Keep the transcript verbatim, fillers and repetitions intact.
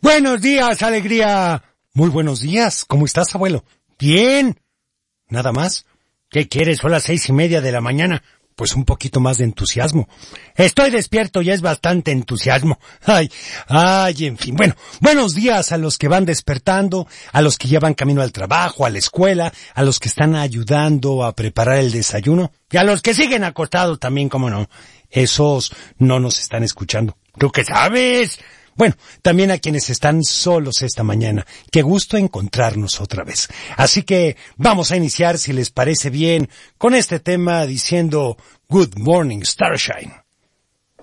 Buenos días, alegría. Muy buenos días. ¿Cómo estás, abuelo? Bien. ¿Nada más? ¿Qué quieres? Son las seis y media de la mañana. Pues un poquito más de entusiasmo. Estoy despierto, ya es bastante entusiasmo. Ay, ay, en fin. Bueno, buenos días a los que van despertando, a los que ya van camino al trabajo, a la escuela, a los que están ayudando a preparar el desayuno, y a los que siguen acostados también, cómo no. Esos no nos están escuchando. ¿Tú qué sabes? Bueno, también a quienes están solos esta mañana. Qué gusto encontrarnos otra vez. Así que vamos a iniciar, si les parece bien, con este tema diciendo Good Morning, Starshine.